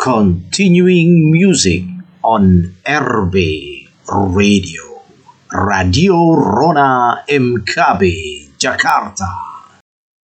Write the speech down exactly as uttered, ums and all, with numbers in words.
Continuing music on R B Radio. Radio Rona M K B Jakarta.